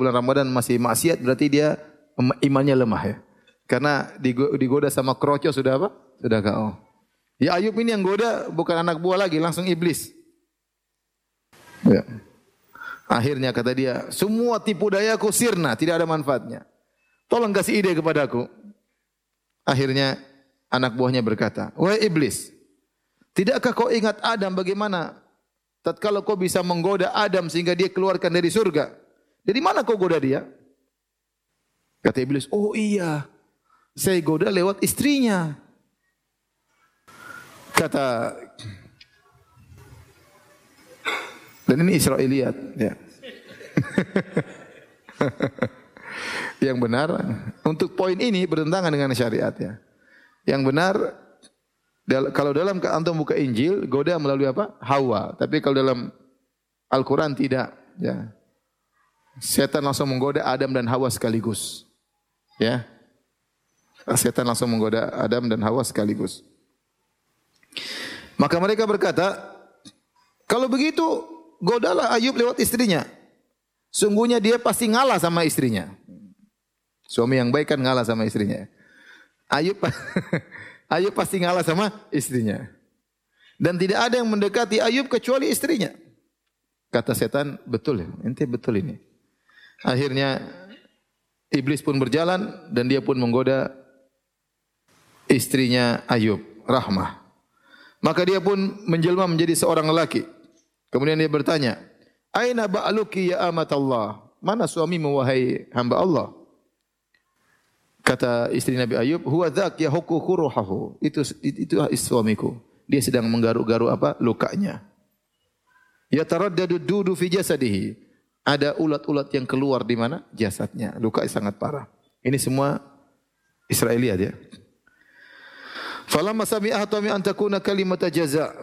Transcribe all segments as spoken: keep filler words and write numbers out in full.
bulan Ramadan masih maksiat berarti dia imannya lemah ya. Karena digoda sama kroco sudah apa? Sudah K O. Ya Ayub ini yang goda bukan anak buah lagi, langsung iblis. Ya. Akhirnya kata dia, semua tipu dayaku sirna, tidak ada manfaatnya. Tolong kasih ide kepadaku. Akhirnya anak buahnya berkata, wahai iblis, tidakkah kau ingat Adam bagaimana tatkala kau bisa menggoda Adam sehingga dia keluarkan dari surga? Dari mana kau goda dia? Kata iblis, oh iya, saya goda lewat istrinya. Kata, dan ini Israiliyat, ya. Yang benar, untuk poin ini bertentangan dengan syariat ya. Yang benar, kalau dalam antum buka Injil, goda melalui apa? Hawa. Tapi kalau dalam Al-Quran tidak. Ya. Setan langsung menggoda Adam dan Hawa sekaligus. Ya. Setan langsung menggoda Adam dan Hawa sekaligus. Maka mereka berkata, kalau begitu, godalah Ayub lewat istrinya. Sungguhnya dia pasti ngalah sama istrinya. Suami yang baik kan ngalah sama istrinya. Ayub Ayub pasti ngalah sama istrinya. Dan tidak ada yang mendekati Ayub kecuali istrinya. Kata setan, betul ya, ente betul ini. Akhirnya iblis pun berjalan dan dia pun menggoda istrinya Ayub, Rahmah. Maka dia pun menjelma menjadi seorang lelaki. Kemudian dia bertanya, aina ba'luki ya amatallah? Mana suamimu wahai hamba Allah? Kata istri Nabi Ayub, huwa dzak yahuku ruhahu. Itu itu suamiku. Dia sedang menggaruk-garuk apa? Lukanya. Ya taraddadu dudu fi jasadihi. Ada ulat-ulat yang keluar di mana? Jasadnya. Luka sangat parah. Ini semua Israiliyat ya. Falamma sami'aha tami an takuna kalimata jaza.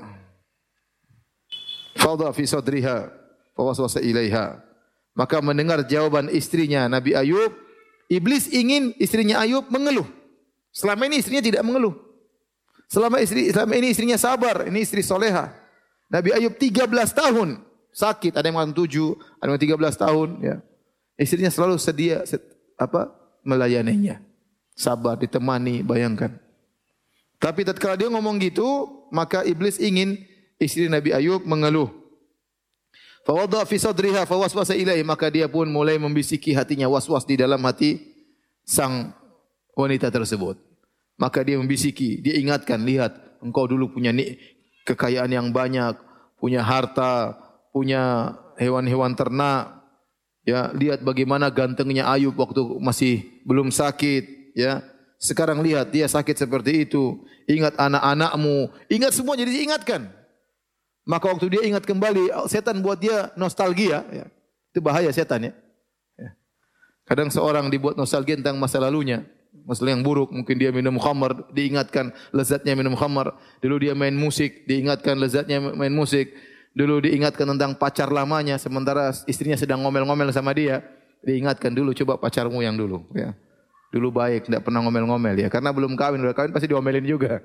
Fadha fi sadriha fawaswasa ilaiha. Maka mendengar jawaban istrinya Nabi Ayub, iblis ingin istrinya Ayub mengeluh. Selama ini istrinya tidak mengeluh. Selama istri selama ini istrinya sabar, ini istri soleha. Nabi Ayub tiga belas tahun sakit, ada yang mengatakan tujuh, ada yang tiga belas tahun ya. Istrinya selalu sedia set, apa melayaninya. Sabar, ditemani, bayangkan. Tapi tatkala dia ngomong gitu, maka iblis ingin istri Nabi Ayub mengeluh. Fa wada fi sadriha fa waswasa ilaihi, maka dia pun mulai membisiki hatinya, waswas di dalam hati sang wanita tersebut. Maka dia membisiki, dia ingatkan, lihat engkau dulu punya kekayaan yang banyak, punya harta, punya hewan-hewan ternak. Ya, lihat bagaimana gantengnya Ayub waktu masih belum sakit, ya. Sekarang lihat dia sakit seperti itu. Ingat anak-anakmu, ingat semua jadi diingatkan. Maka waktu dia ingat kembali, setan buat dia nostalgia, ya. Itu bahaya setan ya. Ya. Kadang seorang dibuat nostalgia tentang masa lalunya, masa lalu yang buruk, mungkin dia minum khamar, diingatkan lezatnya minum khamar. Dulu dia main musik, diingatkan lezatnya main musik. Dulu diingatkan tentang pacar lamanya, sementara istrinya sedang ngomel-ngomel sama dia, diingatkan dulu coba pacarmu yang dulu, ya. Dulu baik, tidak pernah ngomel-ngomel ya. Karena belum kawin, udah kawin pasti diomelin juga.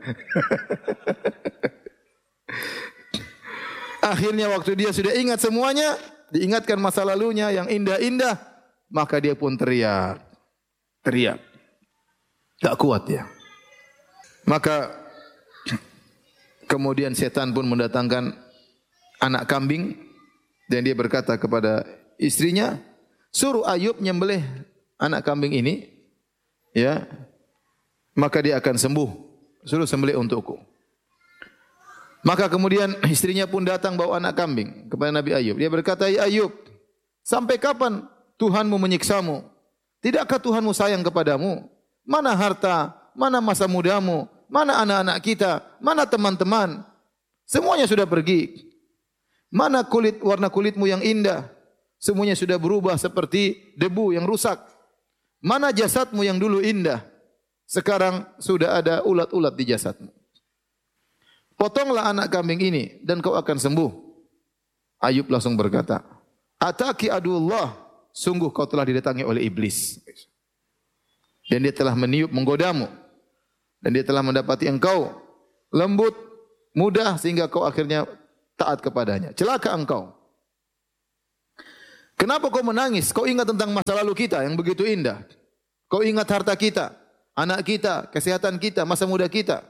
Akhirnya waktu dia sudah ingat semuanya, diingatkan masa lalunya yang indah-indah, maka dia pun teriak. Teriak. Tak kuat ya. Maka kemudian setan pun mendatangkan anak kambing dan dia berkata kepada istrinya, suruh Ayub nyembelih anak kambing ini. Ya, maka dia akan sembuh. Suruh sembelih untukku. Maka kemudian istrinya pun datang bawa anak kambing kepada Nabi Ayub. Dia berkata, ya Ayub, sampai kapan Tuhanmu menyiksamu? Tidakkah Tuhanmu sayang kepadamu? Mana harta, mana masa mudamu, mana anak-anak kita, mana teman-teman? Semuanya sudah pergi. Mana kulit warna kulitmu yang indah? Semuanya sudah berubah seperti debu yang rusak. Mana jasadmu yang dulu indah? Sekarang sudah ada ulat-ulat di jasadmu. Potonglah anak kambing ini dan kau akan sembuh. Ayub langsung berkata, ataki adullah, sungguh kau telah didatangi oleh iblis. Dan dia telah meniup menggodamu. Dan dia telah mendapati engkau lembut, mudah sehingga kau akhirnya taat kepadanya. Celaka engkau. Kenapa kau menangis? Kau ingat tentang masa lalu kita yang begitu indah. Kau ingat harta kita, anak kita, kesehatan kita, masa muda kita.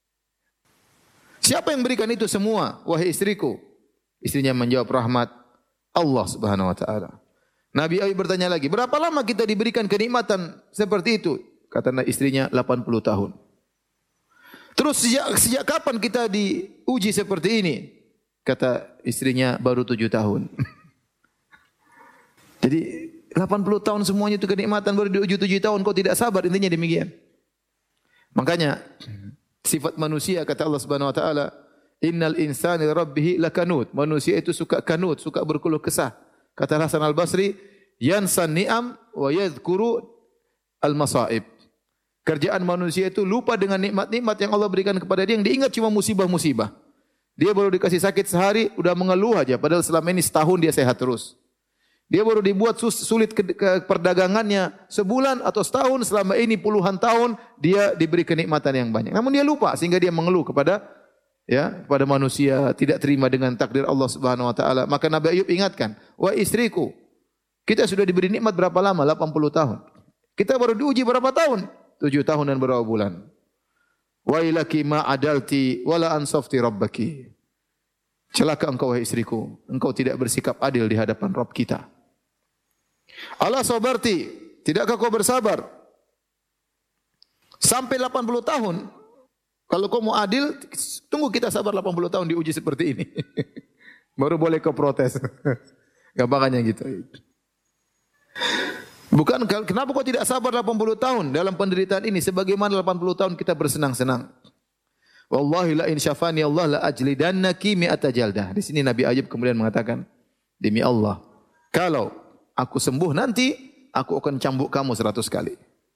Siapa yang berikan itu semua? Wahai istriku. Istrinya menjawab, rahmat Allah Subhanahu wa taala. Nabi Ayub bertanya lagi, berapa lama kita diberikan kenikmatan seperti itu? Kata istrinya, delapan puluh tahun. Terus sejak, sejak kapan kita diuji seperti ini? Kata istrinya, baru tujuh tahun. Jadi delapan puluh tahun semuanya itu kenikmatan, baru diuji tujuh tahun, kau tidak sabar, intinya demikian. Makanya sifat manusia kata Allah Subhanahu wa taala, innal insana li rabbih lakanut. Manusia itu suka kanut, suka berkeluh kesah. Kata Hasan Al-Basri, yansan ni'am wa yadhkuru al-masaib. Kerjaan manusia itu lupa dengan nikmat-nikmat yang Allah berikan kepada dia, yang diingat cuma musibah-musibah. Dia baru dikasih sakit sehari, udah mengeluh aja, padahal selama ini setahun dia sehat terus. Dia baru dibuat sulit ke, ke perdagangannya sebulan atau setahun, selama ini puluhan tahun dia diberi kenikmatan yang banyak. Namun dia lupa sehingga dia mengeluh kepada ya, kepada manusia, tidak terima dengan takdir Allah Subhanahu wa taala. Maka Nabi Ayub ingatkan, "Wahai istriku, kita sudah diberi nikmat berapa lama? delapan puluh tahun. Kita baru diuji berapa tahun? tujuh tahun dan berapa bulan. Wailaki ma adalti wala ansafti rabbaki." Celaka engkau wahai istriku, engkau tidak bersikap adil di hadapan Rabb kita. Allah sabarti, tidakkah kau bersabar? Sampai delapan puluh tahun. Kalau kau mau adil, tunggu kita sabar delapan puluh tahun diuji seperti ini. Baru boleh kau protes. Gampangannya gitu. Bukan, kenapa kau tidak sabar delapan puluh tahun dalam penderitaan ini? Sebagaimana delapan puluh tahun kita bersenang-senang. Wallahi la in syafani Allah la ajlidannaki mi'ata jaldah. Di sini Nabi Ayub kemudian mengatakan, demi Allah, kalau aku sembuh nanti, aku akan cambuk kamu seratus kali.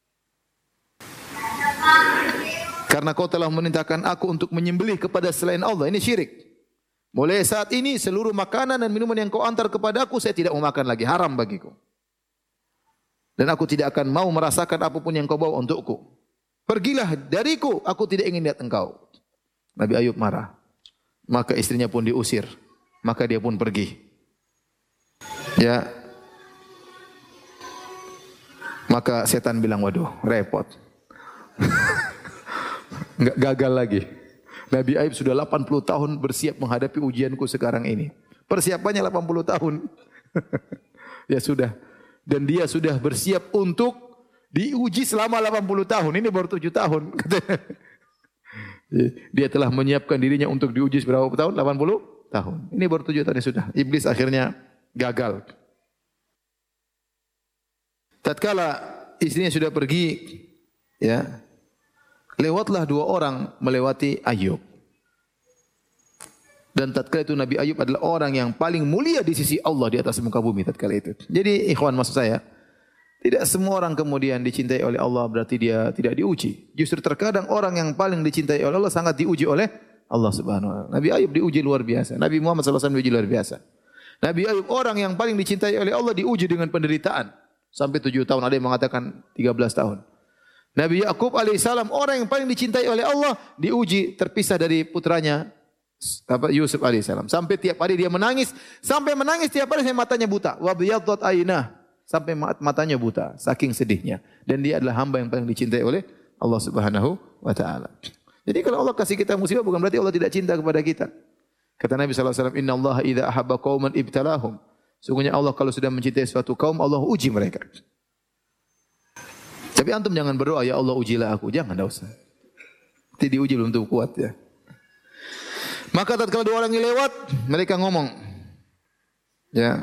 Karena kau telah memerintahkan aku untuk menyembelih kepada selain Allah. Ini syirik. Mulai saat ini seluruh makanan dan minuman yang kau antar kepadaku, saya tidak mau makan lagi. Haram bagiku. Dan aku tidak akan mau merasakan apapun yang kau bawa untukku. Pergilah dariku, aku tidak ingin lihat engkau. Nabi Ayub marah. Maka istrinya pun diusir. Maka dia pun pergi. Ya. Maka setan bilang, waduh, repot. Enggak, gagal lagi. Nabi Ayub sudah delapan puluh tahun bersiap menghadapi ujianku sekarang ini. Persiapannya delapan puluh tahun. Ya sudah. Dan dia sudah bersiap untuk diuji selama delapan puluh tahun. Ini baru tujuh tahun. Dia telah menyiapkan dirinya untuk diuji berapa tahun? delapan puluh tahun. Ini baru tujuh tahun ya sudah. Iblis akhirnya gagal. Tatkala istrinya sudah pergi, ya, lewatlah dua orang melewati Ayub. Dan tatkala itu Nabi Ayub adalah orang yang paling mulia di sisi Allah di atas muka bumi tatkala itu. Jadi ikhwan, maksud saya, tidak semua orang kemudian dicintai oleh Allah berarti dia tidak diuji. Justru terkadang orang yang paling dicintai oleh Allah sangat diuji oleh Allah Subhanahu wa taala. Nabi Ayub diuji luar biasa. Nabi Muhammad sallallahu alaihi wasallam diuji luar biasa. Nabi Ayub orang yang paling dicintai oleh Allah diuji dengan penderitaan. Sampai tujuh tahun, ada yang mengatakan tiga belas tahun. Nabi Yakub alaihissalam orang yang paling dicintai oleh Allah diuji terpisah dari putranya apa, Yusuf alaihissalam. Sampai tiap hari dia menangis, sampai menangis tiap hari sampai matanya buta. Wa biyaddat ainah, sampai matanya buta saking sedihnya. Dan dia adalah hamba yang paling dicintai oleh Allah Subhanahu wa taala. Jadi kalau Allah kasih kita musibah bukan berarti Allah tidak cinta kepada kita. Kata Nabi sallallahu alaihi wasallam, "Innallaha idza ahabba qauman ibtalahum." Sungguhnya Allah kalau sudah mencintai suatu kaum, Allah uji mereka. Tapi antum jangan berdoa, ya Allah ujilah aku. Jangan, enggak usah. Nanti diuji belum tentu kuat ya. Maka tatkala dua orang ini lewat, mereka ngomong. Ya.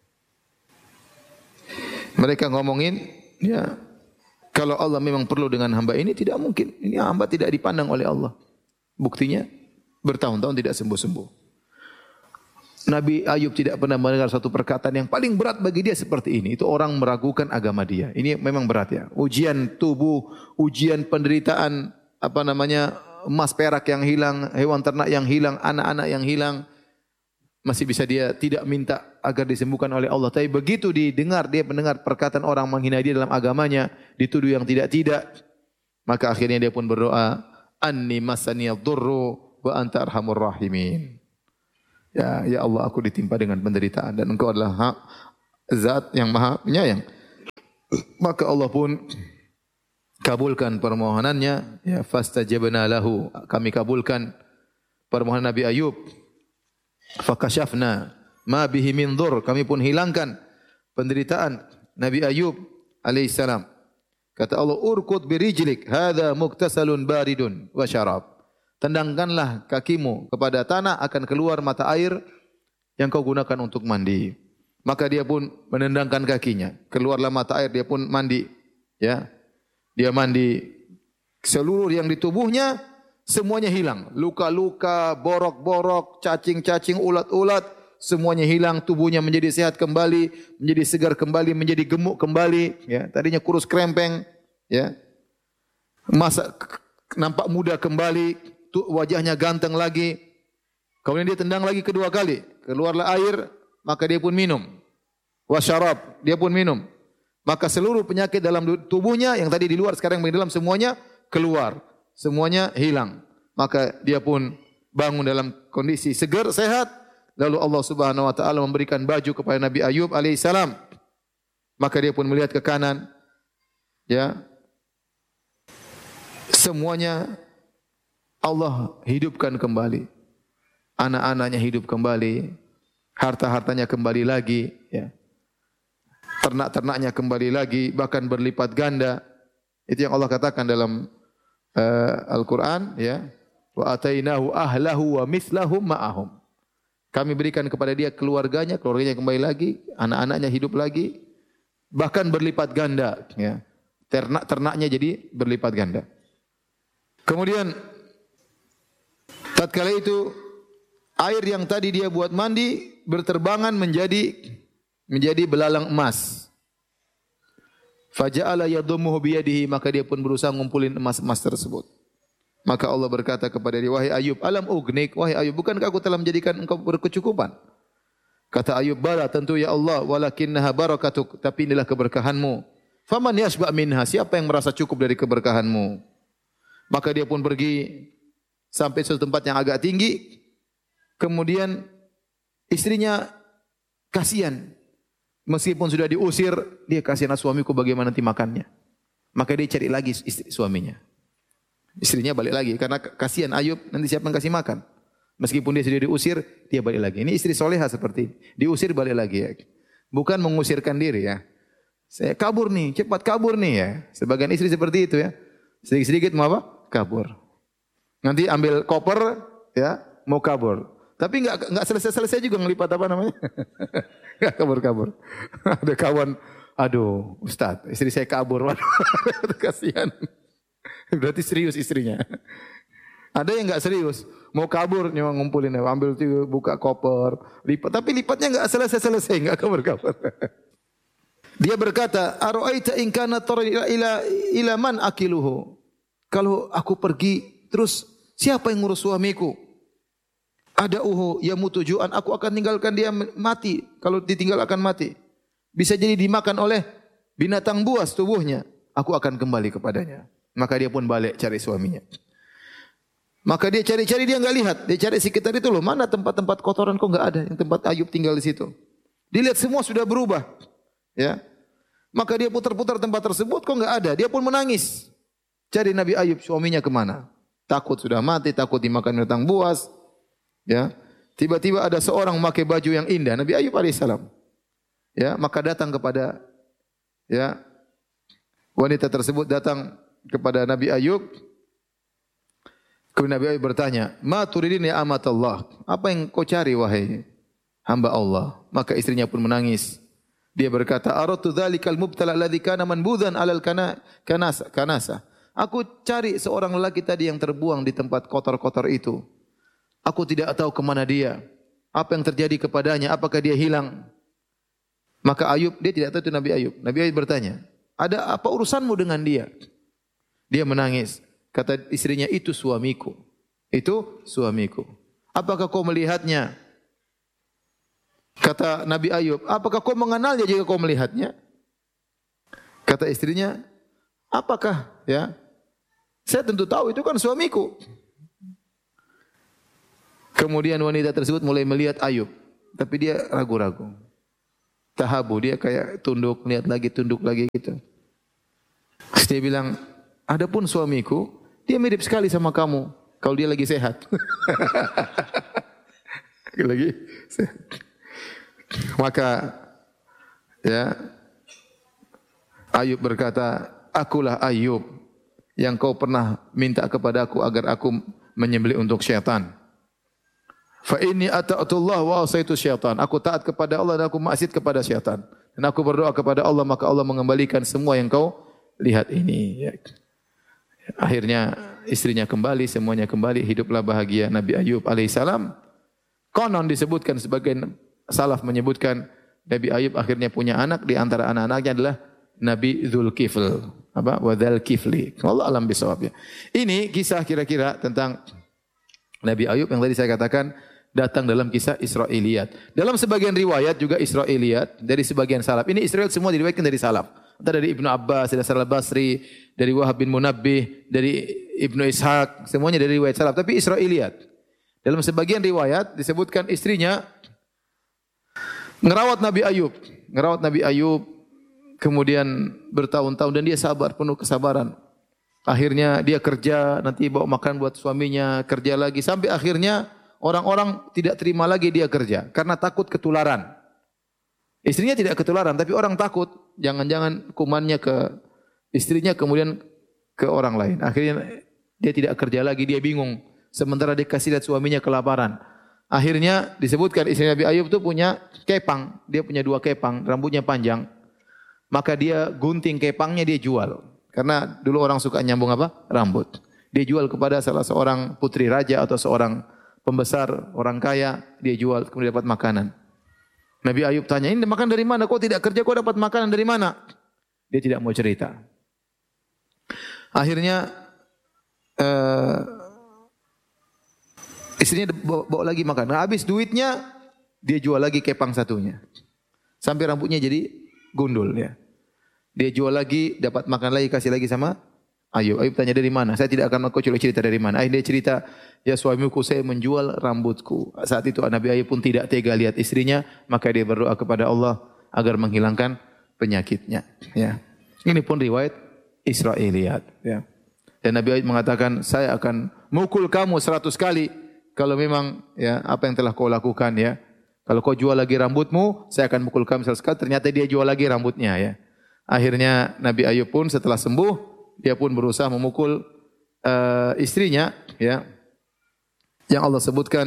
Mereka ngomongin, ya, kalau Allah memang perlu dengan hamba ini, tidak mungkin. Ini hamba tidak dipandang oleh Allah. Buktinya, bertahun-tahun tidak sembuh-sembuh. Nabi Ayub tidak pernah mendengar satu perkataan yang paling berat bagi dia seperti ini. Itu orang meragukan agama dia. Ini memang berat ya. Ujian tubuh, ujian penderitaan, apa namanya, emas perak yang hilang, hewan ternak yang hilang, anak-anak yang hilang. Masih bisa dia tidak minta agar disembuhkan oleh Allah. Tapi begitu didengar, dia mendengar perkataan orang menghina dia dalam agamanya, dituduh yang tidak-tidak. Maka akhirnya dia pun berdoa, Anni masaniyad durru wa anta arhamur rahimin. Ya, ya Allah, aku ditimpa dengan penderitaan dan Engkau adalah Zat yang Maha Penyayang. Maka Allah pun kabulkan permohonannya, ya fastajabna lahu, kami kabulkan permohonan Nabi Ayub. Fakashafna ma bihi min dhur, kami pun hilangkan penderitaan Nabi Ayub alaihissalam. Kata Allah, urkud birijlik, hadza muktasalun baridun wa syarab. Tendangkanlah kakimu kepada tanah, akan keluar mata air yang kau gunakan untuk mandi. Maka dia pun menendangkan kakinya, keluarlah mata air, dia pun mandi. Ya, dia mandi, seluruh yang di tubuhnya semuanya hilang. Luka-luka, borok-borok, cacing-cacing, ulat-ulat, semuanya hilang. Tubuhnya menjadi sehat kembali, menjadi segar kembali, menjadi gemuk kembali. Ya, tadinya kurus krempeng, ya, masa nampak muda kembali, wajahnya ganteng lagi. Kemudian dia tendang lagi kedua kali, keluarlah air, maka dia pun minum. Wasyarab, dia pun minum. Maka seluruh penyakit dalam tubuhnya yang tadi di luar sekarang yang di dalam semuanya keluar. Semuanya hilang. Maka dia pun bangun dalam kondisi segar, sehat. Lalu Allah Subhanahu wa taala memberikan baju kepada Nabi Ayub alaihissalam. Maka dia pun melihat ke kanan. Ya. Semuanya Allah hidupkan kembali. Anak-anaknya hidup kembali. Harta-hartanya kembali lagi, ya. Ternak-ternaknya kembali lagi, bahkan berlipat ganda. Itu yang Allah katakan dalam uh, Al-Quran, ya. Wa atainahu ahlahu wa mithlahum ma'ahum. Kami berikan kepada dia keluarganya, keluarganya kembali lagi, anak-anaknya hidup lagi, bahkan berlipat ganda, ya. Ternak-ternaknya jadi berlipat ganda. Kemudian tatkala itu air yang tadi dia buat mandi berterbangan menjadi menjadi belalang emas. Faja'ala yadhummuhu biyadihi, maka dia pun berusaha ngumpulin emas-emas tersebut. Maka Allah berkata kepada dia, wahai Ayub, alam ugnik, wahai Ayub, bukankah aku telah menjadikan engkau berkecukupan? Kata Ayub, bala tentu ya Allah, walakinnaha barakatuk, tapi inilah keberkahanmu. Faman yashba' minha, siapa yang merasa cukup dari keberkahanmu? Maka dia pun pergi sampai suatu tempat yang agak tinggi. Kemudian istrinya kasihan. Meskipun sudah diusir, dia kasihan suamiku bagaimana nanti makannya. Maka dia cari lagi istri suaminya. Istrinya balik lagi karena kasihan Ayub, nanti siapa yang kasih makan? Meskipun dia sudah diusir, dia balik lagi. Ini istri soleha seperti ini. Diusir balik lagi ya. Bukan mengusirkan diri ya. Saya kabur nih, cepat kabur nih ya. Sebagian istri seperti itu ya. Sedikit-sedikit mau apa? Kabur. Nanti ambil koper ya, mau kabur. Tapi enggak enggak selesai-selesai juga ngelipat apa namanya? Enggak kabur-kabur. Ada kawan, aduh, Ustaz, istri saya kabur. Waduh, kasihan. Berarti serius istrinya. Ada yang enggak serius, mau kabur nyawa ngumpulin, ambil tuh buka koper, lipat, tapi lipatnya enggak selesai-selesai, enggak kabur-kabur. Dia berkata, "Ara'aita in kana tar ila ila ila man akiluhu?" Kalau aku pergi, terus siapa yang ngurus suamiku? Ada uhu yamutu ju'an, aku akan tinggalkan dia mati. Kalau ditinggal akan mati. Bisa jadi dimakan oleh binatang buas tubuhnya. Aku akan kembali kepadanya. Maka dia pun balik cari suaminya. Maka dia cari-cari, dia enggak lihat. Dia cari sekitar itu loh, mana tempat-tempat kotoran kok enggak ada. Yang tempat Ayub tinggal di situ. Dilihat semua sudah berubah. Ya. Maka dia putar-putar tempat tersebut kok enggak ada. Dia pun menangis. Cari Nabi Ayub, suaminya kemana? Takut sudah mati, takut dimakan binatang buas. Ya, tiba-tiba ada seorang memakai baju yang indah, Nabi Ayub alaihissalam. Ya, maka datang kepada ya wanita tersebut datang kepada Nabi Ayub. Kemudian Nabi Ayub bertanya, "Ma turidin ya amatallah?" Apa yang kau cari wahai hamba Allah? Maka istrinya pun menangis. Dia berkata, "Aratu dzalikal mubtala alladzi kana manbudzan alal kana kanasa kanasa." Aku cari seorang lelaki tadi yang terbuang di tempat kotor-kotor itu. Aku tidak tahu kemana dia. Apa yang terjadi kepadanya? Apakah dia hilang? Maka Ayub, dia tidak tahu itu Nabi Ayub. Nabi Ayub bertanya, ada apa urusanmu dengan dia? Dia menangis. Kata istrinya, itu suamiku. Itu suamiku. Apakah kau melihatnya? Kata Nabi Ayub, apakah kau mengenalnya jika kau melihatnya? Kata istrinya, apakah? Ya, saya tentu tahu itu kan suamiku. Kemudian wanita tersebut mulai melihat Ayub, tapi dia ragu-ragu. tahabu, dia kayak tunduk, lihat lagi, tunduk lagi gitu. Terus dia bilang, adapun suamiku, dia mirip sekali sama kamu kalau dia lagi sehat. lagi sehat. Maka ya Ayub berkata, akulah Ayub yang kau pernah minta kepada aku agar aku menyembelih untuk syaitan. Fa inni ata'atullah wa asaitu syaitan. Aku taat kepada Allah dan aku maksiat kepada syaitan. Dan aku berdoa kepada Allah maka Allah mengembalikan semua yang kau lihat ini. Ya. Akhirnya istrinya kembali, semuanya kembali, hiduplah bahagia Nabi Ayub alaihissalam. Konon disebutkan sebagian salaf menyebutkan Nabi Ayub akhirnya punya anak, di antara anak-anaknya adalah Nabi Dzulkifl. Apa? Wa dzalkifli. Allah alam bisawab ya. Ini kisah kira-kira tentang Nabi Ayub yang tadi saya katakan datang dalam kisah Israiliyat. Dalam sebagian riwayat juga Israiliyat dari sebagian salaf. Ini Israiliyat semua diriwayatkan dari salaf. Entah dari Ibnu Abbas, dari Hasan al-Basri, dari Wahab bin Munabbih, dari Ibnu Ishaq, semuanya dari riwayat salaf. Tapi Israiliyat. Dalam sebagian riwayat disebutkan istrinya ngerawat Nabi Ayub, ngerawat Nabi Ayub kemudian bertahun-tahun dan dia sabar, penuh kesabaran. Akhirnya dia kerja, nanti bawa makan buat suaminya, kerja lagi sampai akhirnya orang-orang tidak terima lagi dia kerja karena takut ketularan. Istrinya tidak ketularan tapi orang takut jangan-jangan kumannya ke istrinya kemudian ke orang lain. Akhirnya dia tidak kerja lagi, dia bingung. Sementara dia kasih lihat suaminya kelaparan. Akhirnya disebutkan istri Nabi Ayub itu punya kepang, dia punya dua kepang, rambutnya panjang. Maka dia gunting kepangnya dia jual. Karena dulu orang suka nyambung apa? Rambut. Dia jual kepada salah seorang putri raja atau seorang pembesar, orang kaya, dia jual kemudian dapat makanan. Nabi Ayub tanya, ini makan dari mana? Kau tidak kerja, kau dapat makanan dari mana? Dia tidak mau cerita. Akhirnya uh, istrinya bawa, bawa lagi makan. Nah, habis duitnya dia jual lagi kepang satunya. Sampai rambutnya jadi gundul ya. Dia jual lagi, dapat makan lagi, kasih lagi sama Ayub. Ayub tanya dari mana? Saya tidak akan mengaku cerita dari mana. Akhirnya dia cerita, ya suamiku saya menjual rambutku. Saat itu Nabi Ayub pun tidak tega lihat istrinya, maka dia berdoa kepada Allah agar menghilangkan penyakitnya. Ya. Ini pun riwayat Israiliyat. Ya. Dan Nabi Ayub mengatakan, saya akan mukul kamu seratus kali kalau memang ya apa yang telah kau lakukan ya. Kalau kau jual lagi rambutmu, saya akan mukul kamu seratus kali. Ternyata dia jual lagi rambutnya ya. Akhirnya Nabi Ayub pun setelah sembuh, dia pun berusaha memukul uh, istrinya ya. Yang Allah sebutkan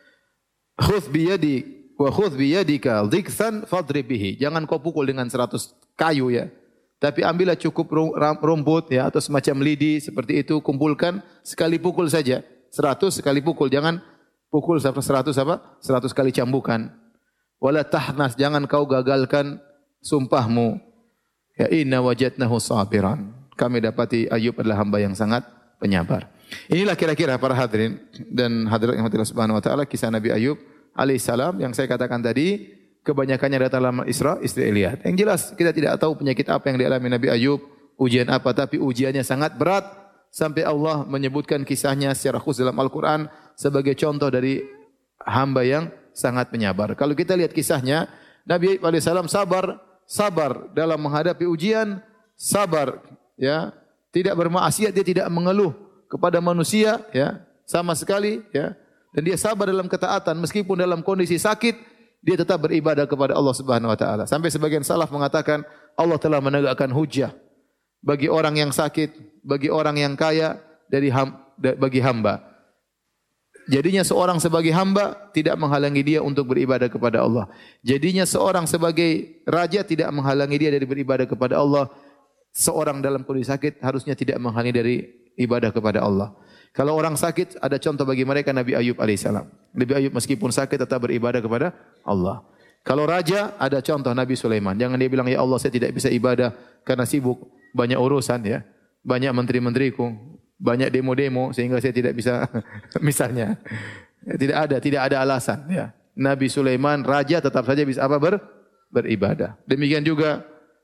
khudh bi yadi wa khudh bi yadika dhiksan fadrib bihi. Jangan kau pukul dengan seratus kayu ya. Tapi ambillah cukup rumput ya atau semacam lidi seperti itu, kumpulkan sekali pukul saja. seratus sekali pukul, jangan pukul seratus apa? seratus kali cambukan. Wala tahnas, jangan kau gagalkan sumpahmu. Ya inna wajadnahu sabiran. Kami dapati Ayub adalah hamba yang sangat penyabar. Inilah kira-kira para hadirin dan hadirat yang Allah Subhanahu wa taala kisah Nabi Ayub alaihissalam yang saya katakan tadi, kebanyakannya datang dalam Isra Israiliyat. Yang jelas kita tidak tahu penyakit apa yang dialami Nabi Ayub, ujian apa, tapi ujiannya sangat berat sampai Allah menyebutkan kisahnya secara khusus dalam Al-Qur'an sebagai contoh dari hamba yang sangat penyabar. Kalau kita lihat kisahnya, Nabi Ayub alaihissalam sabar, sabar dalam menghadapi ujian, sabar ya, tidak bermaksiat, dia tidak mengeluh kepada manusia ya, sama sekali ya. Dan dia sabar dalam ketaatan meskipun dalam kondisi sakit, dia tetap beribadah kepada Allah Subhanahu wa taala. Sampai sebagian salaf mengatakan Allah telah menegakkan hujjah bagi orang yang sakit, bagi orang yang kaya dari ham, bagi hamba. Jadinya seorang sebagai hamba tidak menghalangi dia untuk beribadah kepada Allah. Jadinya seorang sebagai raja tidak menghalangi dia dari beribadah kepada Allah. Seorang dalam kondisi sakit harusnya tidak menghalangi dari ibadah kepada Allah. Kalau orang sakit, ada contoh bagi mereka Nabi Ayub alaihissalam. Nabi Ayub meskipun sakit tetap beribadah kepada Allah. Kalau raja, ada contoh Nabi Sulaiman. Jangan dia bilang, ya Allah saya tidak bisa ibadah karena sibuk, banyak urusan ya, banyak menteri-menteriku, banyak demo-demo sehingga saya tidak bisa misalnya. Tidak ada, tidak ada alasan ya. Nabi Sulaiman raja tetap saja bisa apa ber, beribadah. Demikian juga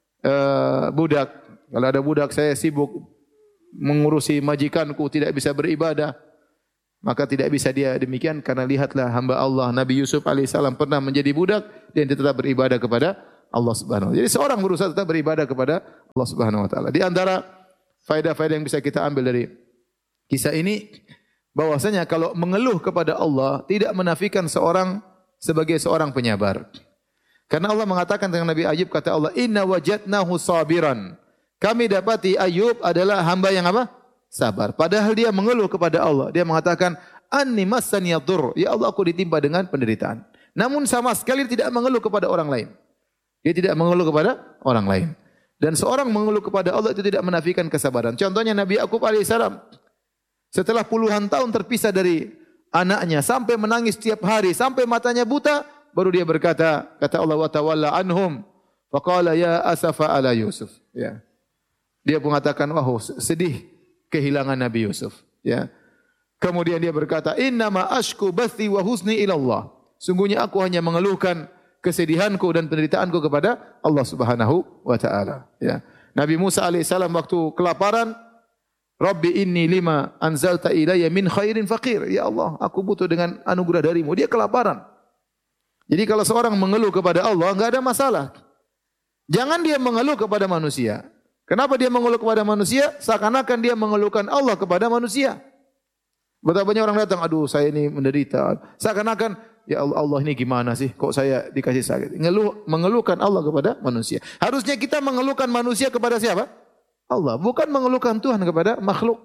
uh, budak. Kalau ada budak saya sibuk mengurusi majikanku tidak bisa beribadah, maka tidak bisa dia demikian karena lihatlah hamba Allah Nabi Yusuf alaihissalam pernah menjadi budak dan dia tetap beribadah kepada Allah Subhanahu wa taala. Jadi seorang berusaha tetap beribadah kepada Allah Subhanahu wa taala. Di antara faedah-faedah yang bisa kita ambil dari kisah ini bahwasanya kalau mengeluh kepada Allah tidak menafikan seorang sebagai seorang penyabar. Karena Allah mengatakan dengan Nabi Ayub, kata Allah, "Inna wajadnahu sabiran." Kami dapati Ayub adalah hamba yang apa? Sabar. Padahal dia mengeluh kepada Allah. Dia mengatakan, "Anni massani yadur." Ya Allah, aku ditimpa dengan penderitaan. Namun sama sekali tidak mengeluh kepada orang lain. Dia tidak mengeluh kepada orang lain. Dan seorang mengeluh kepada Allah itu tidak menafikan kesabaran. Contohnya Nabi Yakub alaihissalam. Setelah puluhan tahun terpisah dari anaknya, sampai menangis setiap hari, sampai matanya buta, baru dia berkata, kata Allah, "Wa tawalla anhum, faqala ya asafa ala Yusuf." Ya. Dia mengatakan, wah sedih kehilangan Nabi Yusuf. Ya. Kemudian dia berkata, "Innama ashku bathi wa husni ila Allah." Sungguhnya aku hanya mengeluhkan kesedihanku dan penderitaanku kepada Allah Subhanahu wa taala. Ya. Nabi Musa alaihissalam waktu kelaparan, "Rabbi inni lima anzalta ilayya min khairin faqir." Ya Allah, aku butuh dengan anugerah darimu. Dia kelaparan. Jadi kalau seorang mengeluh kepada Allah, enggak ada masalah. Jangan dia mengeluh kepada manusia. Kenapa dia mengeluh kepada manusia? Seakan-akan dia mengeluhkan Allah kepada manusia. Betapa banyak orang datang, "Aduh, saya ini menderita." Seakan-akan, ya Allah, Allah ini gimana sih? Kok saya dikasih sakit? Ngeluh, mengeluhkan Allah kepada manusia. Harusnya kita mengeluhkan manusia kepada siapa? Allah, bukan mengeluhkan Tuhan kepada makhluk.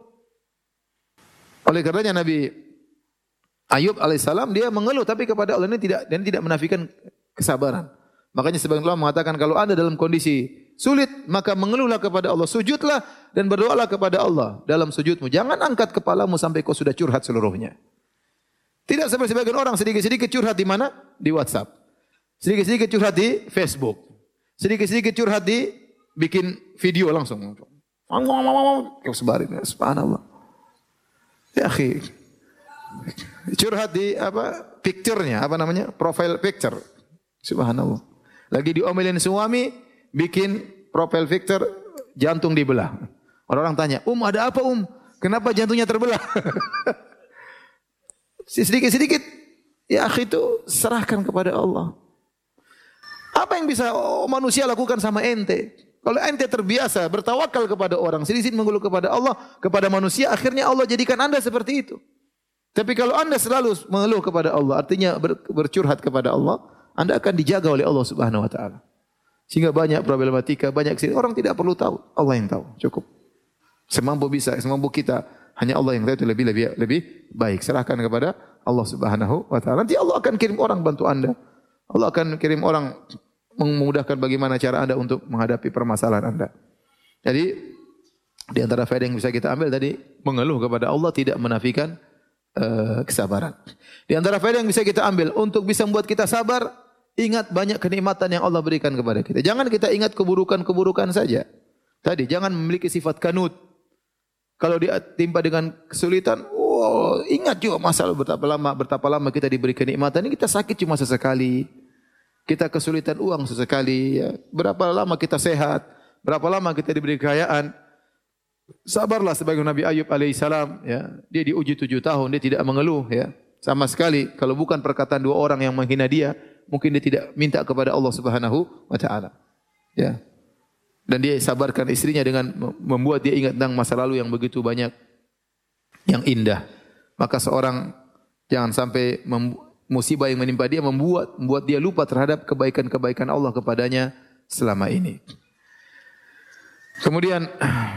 Oleh karenanya Nabi Ayub alaihissalam dia mengeluh tapi kepada Allah ini tidak dan tidak menafikan kesabaran. Makanya sebagian ulama mengatakan kalau Anda dalam kondisi sulit maka mengeluhlah kepada Allah, sujudlah dan berdoalah kepada Allah dalam sujudmu. Jangan angkat kepalamu sampai kau sudah curhat seluruhnya. Tidak seperti sebagian orang sedikit-sedikit curhat di mana? Di WhatsApp. Sedikit-sedikit curhat di Facebook. Sedikit-sedikit curhat di bikin video langsung. Kau sebarin, subhanallah. Ya akhi. Curhat di apa? Picture-nya, apa namanya? Profile picture. Subhanallah. Lagi diomelin suami, bikin profile picture jantung dibelah. Orang-orang tanya, "Um, ada apa, Um? Kenapa jantungnya terbelah?" Sedikit-sedikit, ya akhi itu serahkan kepada Allah. Apa yang bisa manusia lakukan sama ente? Kalau ente terbiasa bertawakal kepada orang, sedikit mengeluh kepada Allah, kepada manusia, akhirnya Allah jadikan anda seperti itu. Tapi kalau anda selalu mengeluh kepada Allah, artinya ber, bercurhat kepada Allah, anda akan dijaga oleh Allah Subhanahu wa taala. Sehingga banyak problematika, banyak sini orang tidak perlu tahu, Allah yang tahu, cukup. Semampu bisa, semampu kita, hanya Allah yang tahu itu lebih lebih lebih baik. Serahkan kepada Allah Subhanahu wa taala. Nanti Allah akan kirim orang bantu anda. Allah akan kirim orang memudahkan bagaimana cara anda untuk menghadapi permasalahan anda. Jadi di antara faedah yang bisa kita ambil tadi, mengeluh kepada Allah tidak menafikan uh, kesabaran. Di antara faedah yang bisa kita ambil untuk bisa membuat kita sabar, ingat banyak kenikmatan yang Allah berikan kepada kita. Jangan kita ingat keburukan-keburukan saja. Tadi jangan memiliki sifat kanut. Kalau dia timpa dengan kesulitan, oh, ingat juga masalah betapa lama betapa lama kita diberi kenikmatan ini, kita sakit cuma sesekali. Kita kesulitan uang sesekali, ya. Berapa lama kita sehat, berapa lama kita diberi kekayaan. Sabarlah sebagai Nabi Ayub alaihissalam, ya. Dia diuji tujuh tahun, dia tidak mengeluh, ya. Sama sekali, kalau bukan perkataan dua orang yang menghina dia, mungkin dia tidak minta kepada Allah Subhanahu wa taala. Ya. Dan dia sabarkan istrinya dengan membuat dia ingat tentang masa lalu yang begitu banyak yang indah. Maka seorang jangan sampai musibah yang menimpa dia membuat membuat dia lupa terhadap kebaikan-kebaikan Allah kepadanya selama ini. Kemudian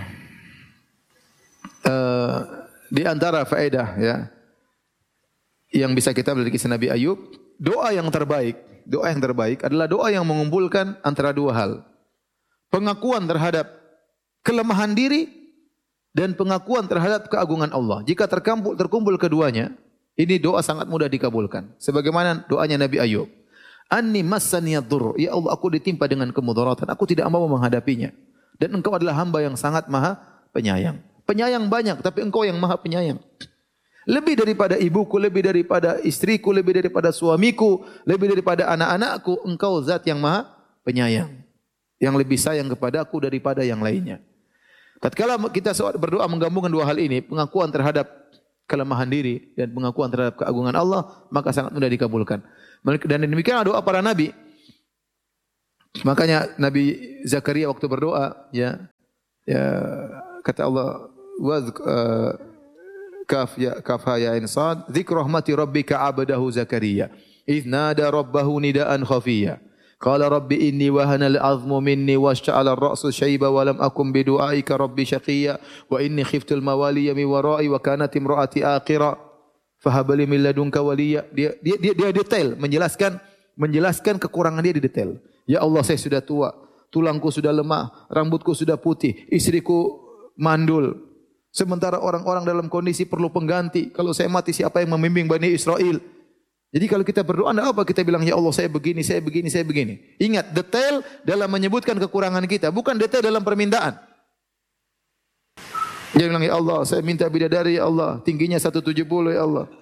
uh, di antara faedah ya yang bisa kita ambil dari kisah Nabi Ayub, doa yang terbaik, doa yang terbaik adalah doa yang mengumpulkan antara dua hal. Pengakuan terhadap kelemahan diri dan pengakuan terhadap keagungan Allah. Jika terkumpul, terkumpul keduanya, ini doa sangat mudah dikabulkan. Sebagaimana doanya Nabi Ayub. Anni massaniyad dhurr. Ya Allah, aku ditimpa dengan kemudaratan. Aku tidak mau menghadapinya. Dan engkau adalah hamba yang sangat maha penyayang. Penyayang banyak, tapi engkau yang maha penyayang. Lebih daripada ibuku, lebih daripada istriku, lebih daripada suamiku, lebih daripada anak-anakku, engkau zat yang maha penyayang. Yang lebih sayang kepadaku daripada yang lainnya. Tatkala kita berdoa menggabungkan dua hal ini, pengakuan terhadap kelemahan diri dan pengakuan terhadap keagungan Allah, maka sangat mudah dikabulkan. Dan demikian doa para nabi. Makanya Nabi Zakaria waktu berdoa, ya, ya kata Allah, wa uh, kaf ya kaf ya insad, dzikru rahmati rabbika 'abdahu Zakaria, idz nada rabbahu nidaan khafiyya. Qala rabbi inni wahana al-'azmu minni washta'ala ar-ra'su shayba wa lam akun bi du'aika rabbi shaqiyya wa inni khiftu al-mawaliya min wara'i wa kanat imra'ati aqira fahab li min ladunka waliya. Dia dia dia, dia detail menjelaskan menjelaskan kekurangan dia di detail. Ya Allah, saya sudah tua, tulangku sudah lemah, rambutku sudah putih, istriku mandul. Sementara orang-orang dalam kondisi perlu pengganti. Kalau saya mati siapa yang membimbing Bani Israel? Jadi kalau kita berdoa, enggak apa kita bilang, ya Allah saya begini, saya begini, saya begini. Ingat, detail dalam menyebutkan kekurangan kita, bukan detail dalam permintaan. Dia bilang, ya Allah saya minta bidadari, ya Allah tingginya seratus tujuh puluh, ya Allah.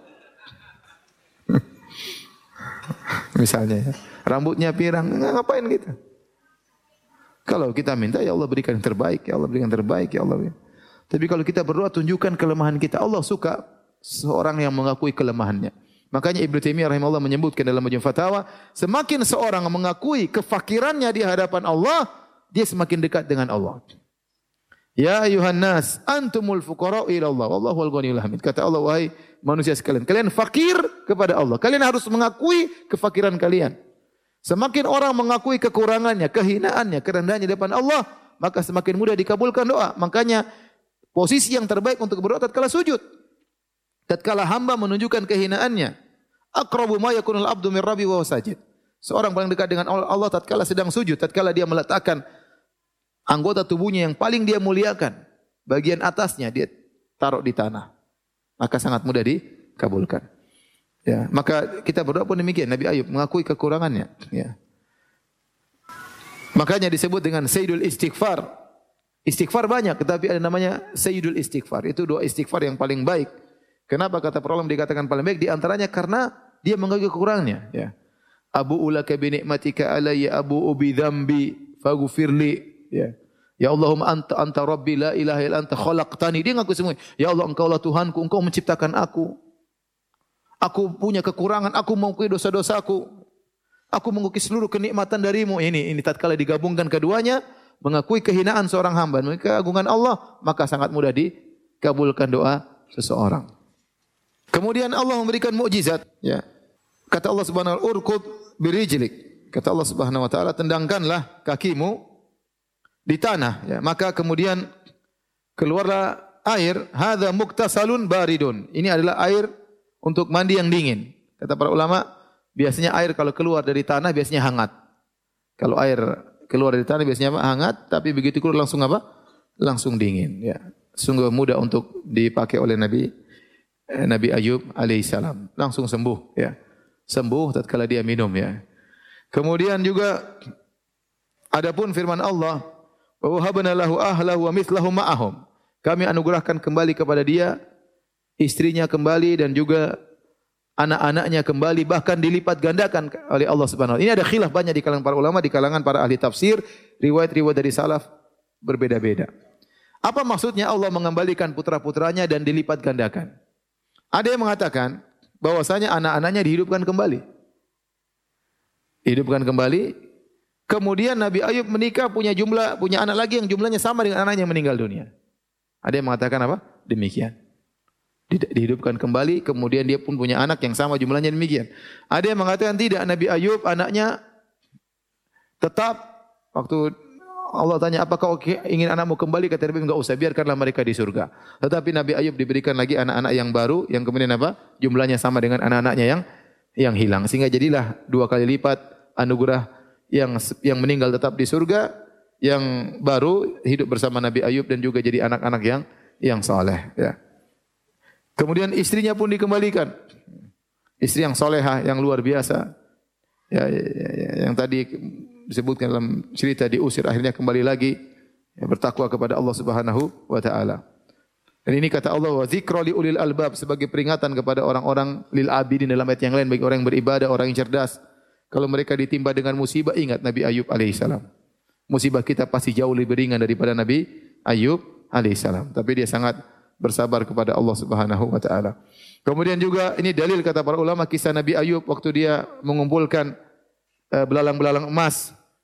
Misalnya ya. Rambutnya pirang, ngapain kita? Kalau kita minta, ya Allah berikan yang terbaik, ya Allah berikan yang terbaik, ya Allah. Tapi kalau kita berdoa, tunjukkan kelemahan kita. Allah suka seorang yang mengakui kelemahannya. Makanya Ibnu Taimiyah rahimahullah menyebutkan dalam Majmu' Fatawa, semakin seorang mengakui kefakirannya di hadapan Allah, dia semakin dekat dengan Allah. Ya ayuhan nas, antumul fuqara ila Allah, wallahu al-ghaniyul hamid. Kata Allah, wahai manusia sekalian, kalian fakir kepada Allah. Kalian harus mengakui kefakiran kalian. Semakin orang mengakui kekurangannya, kehinaannya, kerendahannya di depan Allah, maka semakin mudah dikabulkan doa. Makanya posisi yang terbaik untuk berdoa tatkala sujud. Tatkala hamba menunjukkan kehinaannya, aqrabu ma yakunul abdu min rabbi wa huwa sajid. Seorang paling dekat dengan Allah tatkala sedang sujud, tatkala dia meletakkan anggota tubuhnya yang paling dia muliakan, bagian atasnya dia taruh di tanah, maka sangat mudah dikabulkan. Ya, maka kita berdoa pun demikian. Nabi Ayub mengakui kekurangannya. Ya. Makanya disebut dengan Sayyidul Istighfar. Istighfar banyak, tetapi ada namanya Sayyidul Istighfar. Itu doa istighfar yang paling baik. Kenapa kata para ulama dikatakan paling baik? Di antaranya karena dia mengakui kekurangannya. Ya. Abu ulaka bi ni'matika alayya abu bi dzambi faghfirli. Ya. Ya Allahumma anta anta rabbi la ilaha illa anta khalaqtani. Dia ngaku semua. Ya Allah, engkau lah Tuhanku, engkau menciptakan aku. Aku punya kekurangan, aku mengakui dosa-dosaku. Aku mengakui seluruh kenikmatan darimu. Ini ini tatkala digabungkan keduanya, mengakui kehinaan seorang hamba, mengakui keagungan Allah, maka sangat mudah dikabulkan doa seseorang. Kemudian Allah memberikan mukjizat, ya. Kata Allah Subhanahu wa taala, "Urkud birijlik." Kata Allah Subhanahu wa taala, tendangkanlah kakimu di tanah, ya. Maka kemudian keluarlah air, hadza muktasalun baridun. Ini adalah air untuk mandi yang dingin. Kata para ulama, biasanya air kalau keluar dari tanah biasanya hangat. Kalau air keluar dari tanah biasanya apa? Hangat, tapi begitu keluar langsung apa? Langsung dingin, ya. Sungguh mudah untuk dipakai oleh Nabi Nabi Ayub alaihissalam, langsung sembuh, ya. Sembuh tatkala dia minum, ya. Kemudian juga adapun firman Allah, wa wahabna lahu ahlahu wa mithlahu ma'ahum. Kami anugerahkan kembali kepada dia istrinya kembali dan juga anak-anaknya kembali, bahkan dilipat gandakan oleh Allah Subhanahu wa taala. Ini ada khilaf banyak di kalangan para ulama, di kalangan para ahli tafsir, riwayat-riwayat dari salaf berbeda-beda. Apa maksudnya Allah mengembalikan putra-putranya dan dilipat gandakan? Ada yang mengatakan bahwasanya anak-anaknya dihidupkan kembali. Dihidupkan kembali. Kemudian Nabi Ayub menikah, punya jumlah, punya anak lagi yang jumlahnya sama dengan anaknya yang meninggal dunia. Ada yang mengatakan apa? Demikian. Dihidupkan kembali, kemudian dia pun punya anak yang sama jumlahnya demikian. Ada yang mengatakan tidak, Nabi Ayub anaknya tetap waktu Allah tanya, apakah ingin anakmu kembali? Kata Nabi, enggak usah, biarkanlah mereka di surga. Tetapi Nabi Ayub diberikan lagi anak-anak yang baru, yang kemudian apa? Jumlahnya sama dengan anak-anaknya yang yang hilang. Sehingga jadilah dua kali lipat anugerah yang yang meninggal tetap di surga, yang baru hidup bersama Nabi Ayub dan juga jadi anak-anak yang yang saleh. Ya. Kemudian istrinya pun dikembalikan. Istri yang solehah, yang luar biasa. Ya, ya, ya, yang tadi disebutkan dalam cerita diusir, akhirnya kembali lagi ya, bertakwa kepada Allah Subhanahu wa taala. Dan ini kata Allah, wa dzikra li ulil albab, sebagai peringatan kepada orang-orang lil abidin dalam ayat yang lain, bagi orang yang beribadah, orang yang cerdas. Kalau mereka ditimpa dengan musibah, ingat Nabi Ayub alaihissalam. Musibah kita pasti jauh lebih ringan daripada Nabi Ayub alaihissalam. Tapi dia sangat bersabar kepada Allah Subhanahu wa taala. Kemudian juga ini dalil kata para ulama kisah Nabi Ayub waktu dia mengumpulkan uh, belalang-belalang emas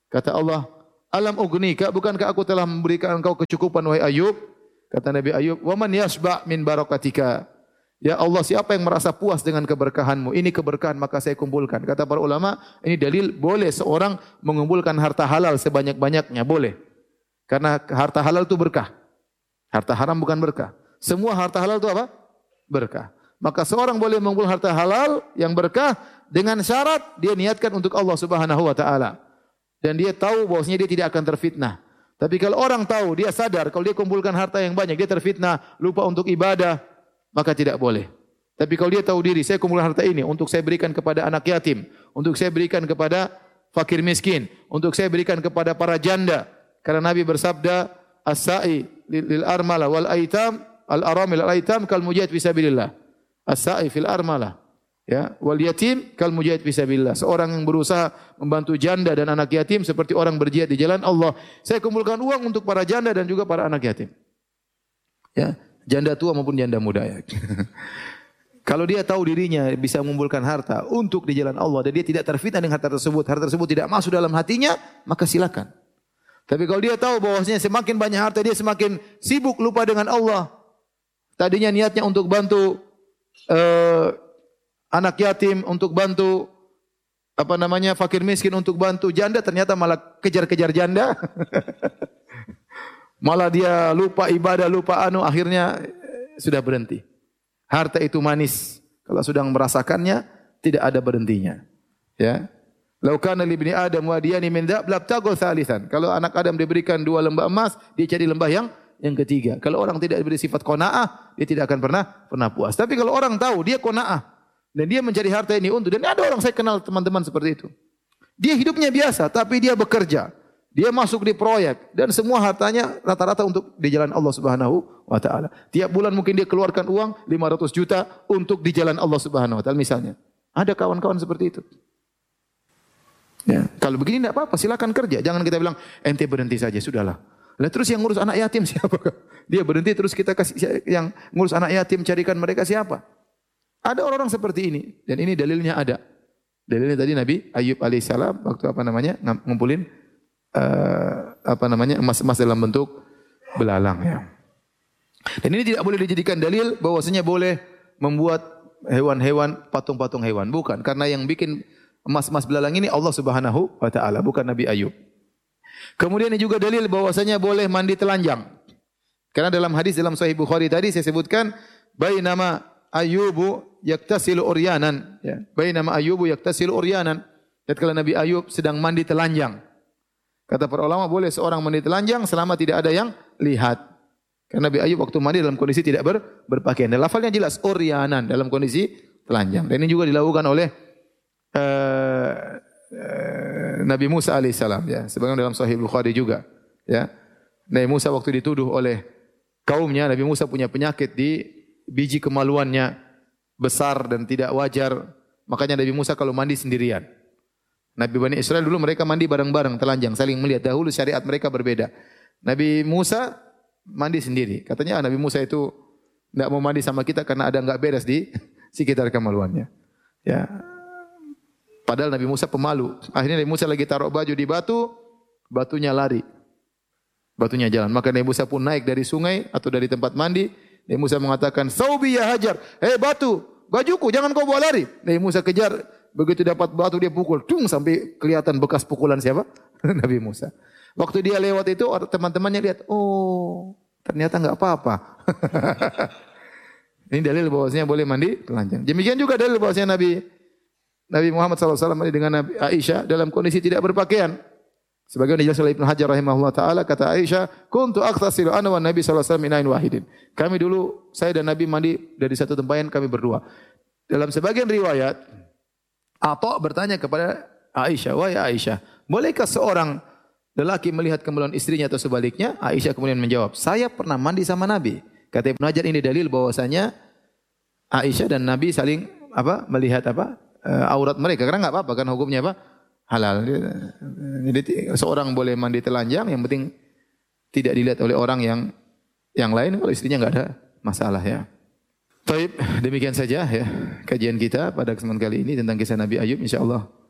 Kata Allah, "Alam ugnika, bukankah aku telah memberikan engkau kecukupan wahai Ayub?" Kata Nabi Ayub, "Wa man yasba' min barakatika." Ya Allah, siapa yang merasa puas dengan keberkahanmu? Ini keberkahan maka saya kumpulkan. Kata para ulama, ini dalil boleh seorang mengumpulkan harta halal sebanyak-banyaknya, boleh. Karena harta halal itu berkah. Harta haram bukan berkah. Semua harta halal itu apa? Berkah. Maka seorang boleh mengumpulkan harta halal yang berkah dengan syarat dia niatkan untuk Allah Subhanahu wa taala. Dan dia tahu bahwasanya dia tidak akan terfitnah. Tapi kalau orang tahu, dia sadar kalau dia kumpulkan harta yang banyak, dia terfitnah, lupa untuk ibadah, maka tidak boleh. Tapi kalau dia tahu diri, saya kumpulkan harta ini untuk saya berikan kepada anak yatim, untuk saya berikan kepada fakir miskin, untuk saya berikan kepada para janda. Karena Nabi bersabda, "As-sa'i lil armala wal aitam, al-aramil al aitam kal mujahid fi sabilillah." As-sa'i fil armala, ya, wal yatim kal mujahid fi sabilillah. Seorang yang berusaha membantu janda dan anak yatim seperti orang berjihad di jalan Allah. Saya kumpulkan uang untuk para janda dan juga para anak yatim. Ya, janda tua maupun janda muda ya. Kalau dia tahu dirinya bisa mengumpulkan harta untuk di jalan Allah dan dia tidak terfitnah dengan harta tersebut, harta tersebut tidak masuk dalam hatinya, maka silakan. Tapi kalau dia tahu bahwasanya semakin banyak harta dia semakin sibuk lupa dengan Allah. Tadinya niatnya untuk bantu uh, anak yatim, untuk bantu apa namanya fakir miskin, untuk bantu janda, ternyata malah kejar-kejar janda. Malah dia lupa ibadah, lupa anu, akhirnya sudah berhenti. Harta itu manis, kalau sudah merasakannya tidak ada berhentinya. Ya. Lau kana li ibni Adam wadiyani min dzab labtagul tsalitsan. Kalau anak Adam diberikan dua lembah emas, dia cari lembah yang yang ketiga. Kalau orang tidak diberi sifat qanaah, dia tidak akan pernah pernah puas. Tapi kalau orang tahu dia qanaah dan dia mencari harta ini untuk, dan ada orang saya kenal teman-teman seperti itu. Dia hidupnya biasa, tapi dia bekerja. Dia masuk di proyek dan semua hartanya rata-rata untuk di jalan Allah Subhanahu wa taala. Tiap bulan mungkin dia keluarkan uang lima ratus juta untuk di jalan Allah Subhanahu wa taala misalnya. Ada kawan-kawan seperti itu. Ya, kalau begini tidak apa-apa, silakan kerja. Jangan kita bilang ente berhenti saja, sudahlah. Lah terus yang ngurus anak yatim siapa? Dia berhenti terus kita kasih yang ngurus anak yatim, carikan mereka siapa? Ada orang-orang seperti ini dan ini dalilnya ada. Dalilnya tadi Nabi Ayub alaihissalam waktu apa namanya ngumpulin Uh, apa namanya emas-emas dalam bentuk belalang ya. Dan ini tidak boleh dijadikan dalil bahwasanya boleh membuat hewan-hewan, patung-patung hewan, bukan, karena yang bikin emas-emas belalang ini Allah Subhanahu wa taala, bukan Nabi Ayub. Kemudian ini juga dalil bahwasanya boleh mandi telanjang. Karena dalam hadis dalam Sahih Bukhari tadi saya sebutkan bainama Ayyubu yaktasilu uryanan ya. Bainama Ayyubu yaktasilu uryanan. Tatkala Nabi Ayub sedang mandi telanjang. Kata para ulama boleh seorang mandi telanjang selama tidak ada yang lihat. Karena Nabi Ayub waktu mandi dalam kondisi tidak ber, berpakaian. Dan lafalnya jelas uryanan dalam kondisi telanjang. Dan ini juga dilakukan oleh uh, uh, Nabi Musa alaihissalam ya. Sebagaimana dalam Sahih Bukhari juga ya. Nabi Musa waktu dituduh oleh kaumnya, Nabi Musa punya penyakit di biji kemaluannya besar dan tidak wajar. Makanya Nabi Musa kalau mandi sendirian. Nabi Bani Israel dulu mereka mandi bareng-bareng, telanjang, saling melihat. Dahulu syariat mereka berbeda. Nabi Musa mandi sendiri. Katanya Nabi Musa itu tidak mau mandi sama kita karena ada enggak beres di sekitar kemaluannya. Ya. Padahal Nabi Musa pemalu. Akhirnya Nabi Musa lagi taruh baju di batu, batunya lari. Batunya jalan. Maka Nabi Musa pun naik dari sungai atau dari tempat mandi. Nabi Musa mengatakan, "Saubi ya Hajar, hei batu, bajuku jangan kau bawa lari." Nabi Musa kejar. Begitu dapat batu dia pukul, tung sampai kelihatan bekas pukulan siapa? Nabi Musa. Waktu dia lewat itu teman-temannya lihat, oh ternyata enggak apa-apa. Ini dalil bahwasanya boleh mandi telanjang. Demikian juga dalil bahwasanya Nabi Nabi Muhammad sallallahu alaihi wasallam mandi dengan Nabi Aisyah dalam kondisi tidak berpakaian. Sebagaimana dijelaskan oleh Ibnu Hajar rahimahullah taala, kata Aisyah, "Kuntu aghtasilu ana wan Nabi sallallahu alaihi wasallam min ain wahidin." Kami dulu saya dan Nabi mandi dari satu tempayan kami berdua. Dalam sebagian riwayat Atha bertanya kepada Aisyah, "Wahai Aisyah, bolehkah seorang lelaki melihat kemaluan istrinya atau sebaliknya?" Aisyah kemudian menjawab, "Saya pernah mandi sama Nabi." Kata Ibnu Hajar ini dalil bahwasanya Aisyah dan Nabi saling apa? Melihat apa? Uh, aurat mereka. Karena enggak apa-apa kan hukumnya apa? Halal. Jadi seorang boleh mandi telanjang, yang penting tidak dilihat oleh orang yang yang lain, kalau istrinya enggak ada masalah ya. Baik, demikian saja ya kajian kita pada kesempatan kali ini tentang kisah Nabi Ayub. Insyaallah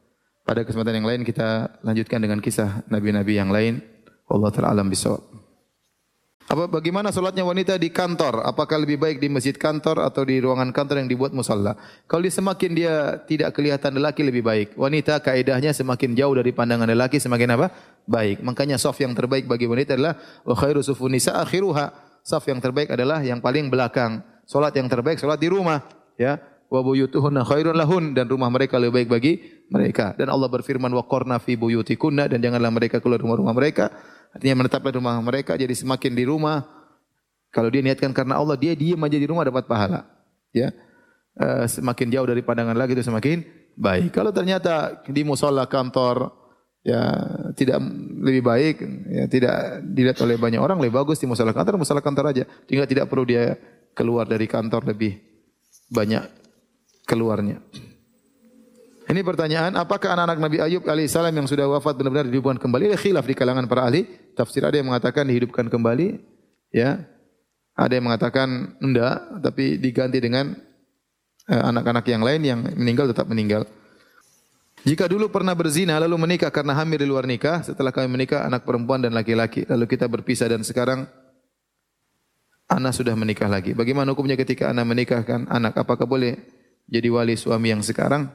Pada kesempatan yang lain kita lanjutkan dengan kisah nabi-nabi yang lain. Wallahu ta'ala alam bisawab. Apa bagaimana salatnya wanita di kantor? Apakah lebih baik di masjid kantor atau di ruangan kantor yang dibuat musalla? Kalau dia semakin dia tidak kelihatan lelaki lebih baik. Wanita kaidahnya semakin jauh dari pandangan lelaki semakin apa? Baik. Makanya saf yang terbaik bagi wanita adalah wa khairu sufun nisa akhiruha. Saf yang terbaik adalah yang paling belakang. Salat yang terbaik salat di rumah, ya. Wa buyutuhunna khairun lahun, dan rumah mereka lebih baik bagi mereka. Dan Allah berfirman wa qarna fi buyutikunna, dan janganlah mereka keluar rumah-rumah mereka. Artinya menetaplah rumah mereka, jadi semakin di rumah. Kalau dia niatkan karena Allah, dia diam aja di rumah dapat pahala. Ya, uh, semakin jauh dari pandangan lagi itu semakin baik. Kalau ternyata di musala kantor ya tidak lebih baik, ya tidak dilihat oleh banyak orang, lebih bagus di musala kantor, musala kantor aja. Tinggal tidak perlu dia keluar dari kantor lebih banyak keluarnya. Ini pertanyaan, apakah anak-anak Nabi Ayub alaihissalam yang sudah wafat benar-benar dihidupkan kembali? Ada khilaf di kalangan para ahli tafsir. Ada yang mengatakan dihidupkan kembali, ya. Ada yang mengatakan enggak, tapi diganti dengan uh, anak-anak yang lain yang meninggal tetap meninggal. Jika dulu pernah berzina lalu menikah karena hamil di luar nikah, setelah kami menikah anak perempuan dan laki-laki, lalu kita berpisah dan sekarang anak sudah menikah lagi. Bagaimana hukumnya ketika anak menikahkan anak? Apakah boleh jadi wali suami yang sekarang?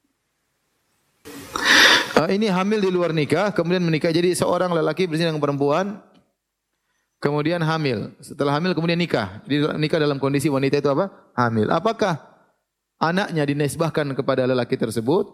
Uh, ini hamil di luar nikah, kemudian menikah. Jadi seorang lelaki berzina dengan perempuan, kemudian hamil. Setelah hamil kemudian nikah. Jadi nikah dalam kondisi wanita itu apa? Hamil. Apakah anaknya dinisbahkan kepada lelaki tersebut?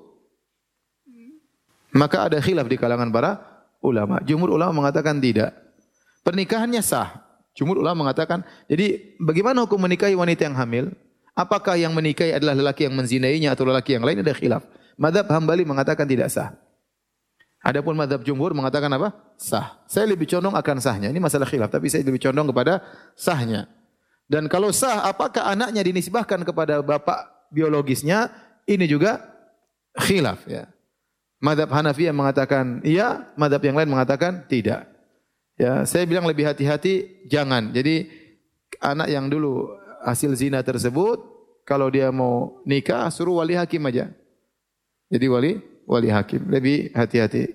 Maka ada khilaf di kalangan para ulama. Jumhur ulama mengatakan tidak. Pernikahannya sah. Jumhur ulama mengatakan, jadi bagaimana hukum menikahi wanita yang hamil? Apakah yang menikahi adalah lelaki yang menzinainya atau lelaki yang lain? Ada khilaf. Mazhab Hambali mengatakan tidak sah. Adapun mazhab jumhur mengatakan apa? Sah. Saya lebih condong akan sahnya. Ini masalah khilaf, tapi saya lebih condong kepada sahnya. Dan kalau sah, apakah anaknya dinisbahkan kepada bapak biologisnya? Ini juga khilaf, ya. Mazhab Hanafi yang mengatakan iya, mazhab yang lain mengatakan tidak. Ya, saya bilang lebih hati-hati, jangan. Jadi anak yang dulu hasil zina tersebut, kalau dia mau nikah, suruh wali hakim aja. Jadi wali wali hakim, lebih hati-hati.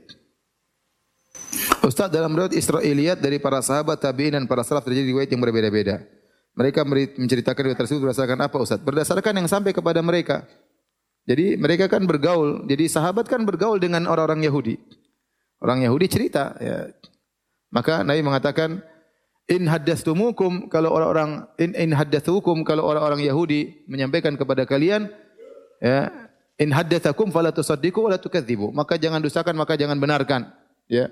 Ustaz, dalam riwayat Israiliyat dari para sahabat tabi'in dan para salaf terjadi riwayat yang berbeda-beda. Mereka menceritakan riwayat tersebut berdasarkan apa, Ustaz? Berdasarkan yang sampai kepada mereka. Jadi mereka kan bergaul, jadi sahabat kan bergaul dengan orang-orang Yahudi. Orang Yahudi cerita, ya. Maka Nabi mengatakan, in haddatsumukum, kalau orang-orang in in haddatsukum, kalau orang-orang Yahudi menyampaikan kepada kalian, ya, in haddatsakum fala tusaddiqu wa la tukadzibu. Maka jangan dustakan, maka jangan benarkan, ya.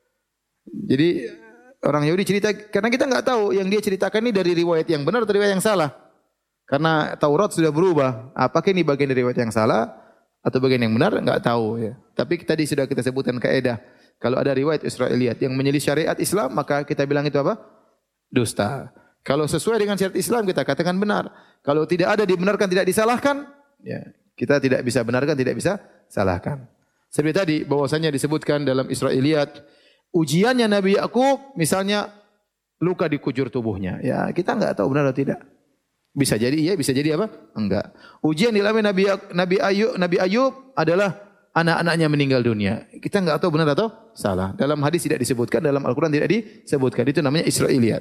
Jadi orang Yahudi cerita, karena kita enggak tahu yang dia ceritakan ini dari riwayat yang benar atau riwayat yang salah. Karena Taurat sudah berubah. Apakah ini bagian dari riwayat yang salah atau bagian yang benar? Enggak tahu, ya. Tapi tadi sudah kita sebutkan kaidah. Kalau ada riwayat Israiliyat yang menyelisih syariat Islam, maka kita bilang itu apa? Dusta. Kalau sesuai dengan syariat Islam, kita katakan benar. Kalau tidak ada dibenarkan, tidak disalahkan, ya, kita tidak bisa benarkan, tidak bisa salahkan. Seperti tadi bahwasanya disebutkan dalam Israiliyat, ujiannya Nabi Yakub misalnya luka di kujur tubuhnya. Ya, kita enggak tahu benar atau tidak. Bisa jadi iya, bisa jadi apa? Enggak. Ujian dialami Nabi Nabi Ayub, Nabi Ayub adalah anak-anaknya meninggal dunia. Kita enggak tahu benar atau salah. Dalam hadis tidak disebutkan, dalam Al-Qur'an tidak disebutkan. Itu namanya Israiliyat.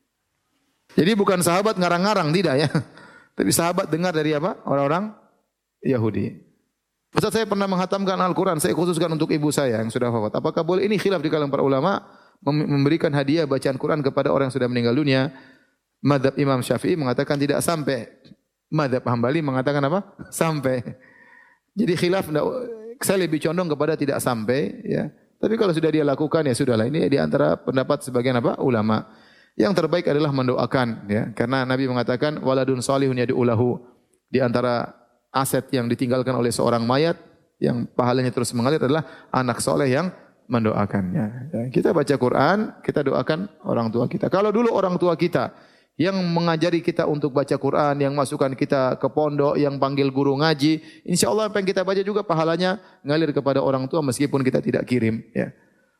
Jadi bukan sahabat ngarang-ngarang, tidak, ya. Tapi sahabat dengar dari apa? Orang-orang Yahudi. Ustaz, saya pernah menghatamkan Al-Quran, saya khususkan untuk ibu saya yang sudah wafat. Apakah boleh? Ini khilaf di kalangan para ulama, memberikan hadiah bacaan Quran kepada orang yang sudah meninggal dunia. Mazhab Imam Syafi'i mengatakan tidak sampai. Mazhab Hambali mengatakan apa? Sampai. Jadi khilaf, saya lebih condong kepada tidak sampai, ya. Tapi kalau sudah dia lakukan, ya sudahlah. Ini di antara pendapat sebagian apa? Ulama. Yang terbaik adalah mendoakan, ya. Karena Nabi mengatakan waladun salihun yad'u lahu. Di antara aset yang ditinggalkan oleh seorang mayat yang pahalanya terus mengalir adalah anak soleh yang mendoakannya. Ya, kita baca Quran, kita doakan orang tua kita. Kalau dulu orang tua kita yang mengajari kita untuk baca Quran, yang masukkan kita ke pondok, yang panggil guru ngaji, insya Allah apa yang kita baca juga pahalanya ngalir kepada orang tua meskipun kita tidak kirim. Ya.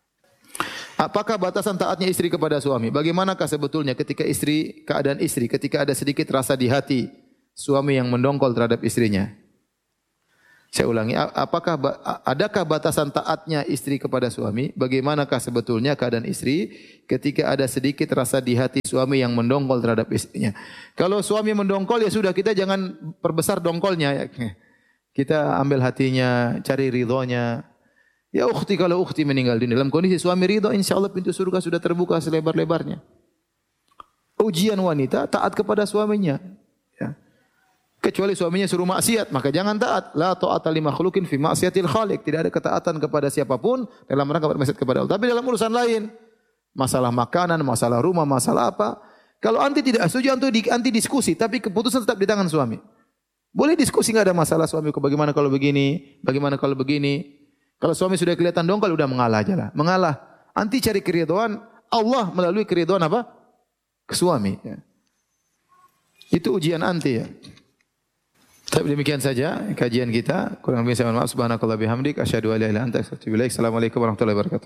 Apakah batasan taatnya istri kepada suami? Bagaimanakah sebetulnya ketika istri, keadaan istri, ketika ada sedikit rasa di hati suami yang mendongkol terhadap istrinya? Saya ulangi, apakah adakah batasan taatnya istri kepada suami? Bagaimanakah sebetulnya keadaan istri ketika ada sedikit rasa di hati suami yang mendongkol terhadap istrinya? Kalau suami mendongkol ya sudah, kita jangan perbesar dongkolnya ya. Kita ambil hatinya, cari ridhonya. Ya ukhti, kalau ukhti meninggal dunia dalam kondisi suami ridho, insyaallah pintu surga sudah terbuka selebar-lebarnya. Ujian wanita taat kepada suaminya. Ya. Kecuali suaminya suruh maksiat, maka jangan taat. La ta'ata li makhluqin fi ma'siyatil khaliq. Tidak ada ketaatan kepada siapapun dalam rangka bermaksiat kepada Allah. Tapi dalam urusan lain, masalah makanan, masalah rumah, masalah apa, kalau anti tidak setuju, anti, anti diskusi, tapi keputusan tetap di tangan suami. Boleh diskusi, enggak ada masalah suamiku, bagaimana kalau begini, bagaimana kalau begini. Kalau suami sudah kelihatan dongkol, udah mengalah aja lah. Mengalah. Anti cari keridhaan Allah melalui keridhaan apa? Ke suami. Ya. Itu ujian anti ya. Tapi demikian saja kajian kita. Kurang lebih saya mohon maaf. Subhanakallah bihamdik. Asyhadu an la ilaha illa anta astaghfiruka wa atubu ilaik. Assalamualaikum warahmatullahi wabarakatuh.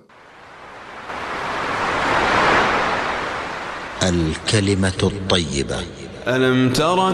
Al-kalimatu at-thayyibah. Alam tara